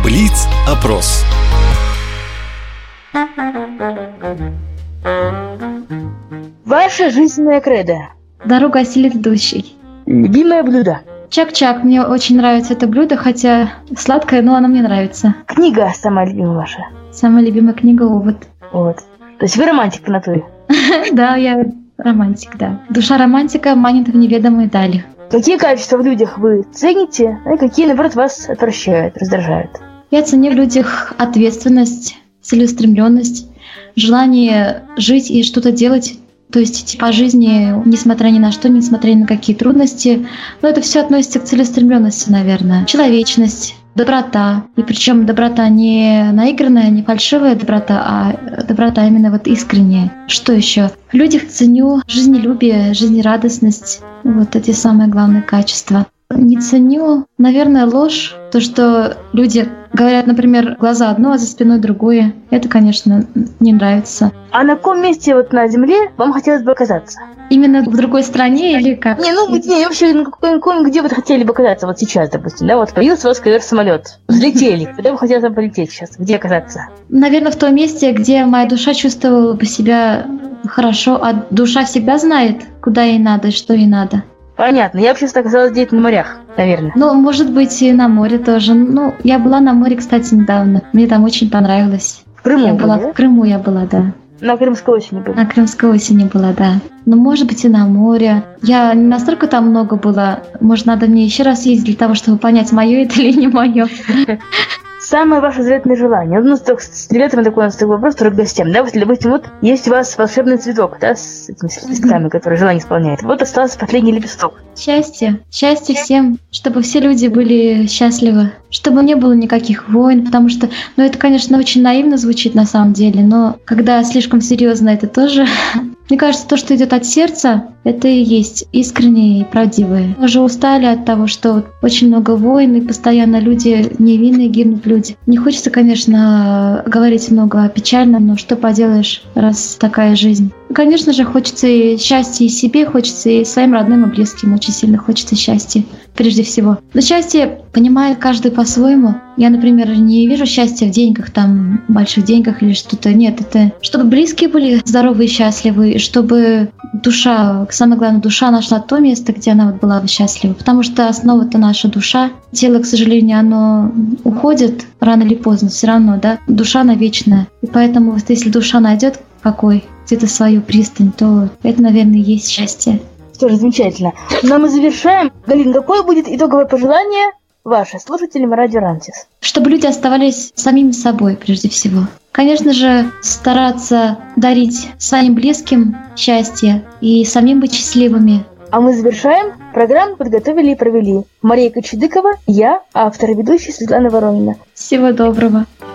Блиц-опрос. Ваша жизненная кредо. Дорога осилит идущий. Любимое блюдо. Чак-чак. Мне очень нравится это блюдо, хотя сладкое, но оно мне нравится. Книга самая любимая ваша. Самая любимая книга «Овод». Вот. То есть вы романтик по натуре. Да, я романтик, да. Душа романтика манит в неведомые дали. Какие качества в людях вы цените, а какие, наоборот, вас отвращают, раздражают? Я ценю в людях ответственность, целеустремленность, желание жить и что-то делать. То есть идти по жизни, несмотря ни на что, несмотря ни на какие трудности. Но это все относится к целеустремленности, наверное. Человечность, доброта. И причем доброта не наигранная, не фальшивая доброта, а доброта именно вот искренняя. Что еще? В людях ценю жизнелюбие, жизнерадостность. Вот эти самые главные качества. Не ценю, наверное, ложь. То, что люди говорят, например, глаза одно, а за спиной другое. Это, конечно, не нравится. А на каком месте вот на Земле вам хотелось бы оказаться? Именно в другой стране или как? Не, вообще, где вы хотели бы оказаться вот сейчас, допустим, да? Вот появился у вас ковер-самолет, взлетели. Куда вы хотели там полететь сейчас? Где оказаться? Наверное, в том месте, где моя душа чувствовала бы себя хорошо, а душа всегда знает, куда ей надо и что ей надо. Понятно. Я вообще оказалась где-то на морях, наверное. Ну, может быть, и на море тоже. Ну, я была на море, кстати, недавно. Мне там очень понравилось. В Крыму я была, да? В Крыму я была, да. На Крымской осени была. На Крымской осени была, да. Ну, может быть, и на море. Я не настолько там много была. Может, надо мне еще раз ездить для того, чтобы понять, мое это или не мое. Самое ваше заветное желание. Ну, с ребятами такой вопрос, к гостям. Да, вот, допустим, вот есть у вас волшебный цветок, да, с этими лепестками, которые желание исполняет. Вот остался последний лепесток. Счастье. Счастье всем, чтобы все люди были счастливы. Чтобы не было никаких войн, потому что, ну, это, конечно, очень наивно звучит на самом деле, но когда слишком серьезно, это тоже... Мне кажется, то, что идет от сердца, это и есть искреннее и правдивое. Мы уже устали от того, что очень много войн, и постоянно люди невинные гибнут люди. Не хочется, конечно, говорить много о печальном, но что поделаешь, раз такая жизнь. Конечно же, хочется и счастья и себе, хочется и своим родным и близким. Очень сильно хочется счастья, прежде всего. Но счастье понимает каждый по-своему. Я, например, не вижу счастья в деньгах, там, больших деньгах или что-то. Нет, это чтобы близкие были здоровы и счастливы, чтобы душа, самое главное, душа нашла то место, где она вот была бы счастлива. Потому что основа-то наша душа. Тело, к сожалению, оно уходит рано или поздно, все равно, да. Душа, она вечная. И поэтому, вот если душа найдет покой, где-то свою пристань, то это, наверное, и есть счастье. Что же, замечательно. Но мы завершаем. Галина, какое будет итоговое пожелание ваше слушателям Радио Рантис? Чтобы люди оставались самими собой, прежде всего. Конечно же, стараться дарить своим близким счастье и самим быть счастливыми. А мы завершаем. Программу подготовили и провели Мария Кочедыкова, я, автор и ведущая Светлана Воронина. Всего доброго.